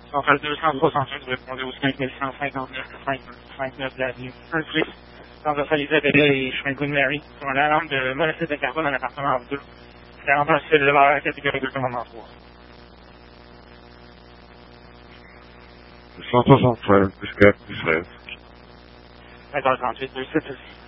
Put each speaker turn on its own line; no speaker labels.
Centrale 265, vous répondez au 5159 59 de l'avenue. Un plus, dans la salle Isabella et chemin de Good-Mary, sur l'alarme de monoxyde de carbone dans l'appartement 2. C'est en train de le voir à la catégorie 2 commandement 3.
173, jusqu'à 16.
D'accord, 38, 2, 7,